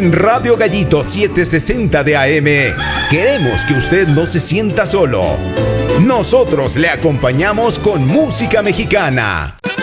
En Radio Gallito 760 de AM, queremos que usted no se sienta solo. Nosotros le acompañamos con música mexicana.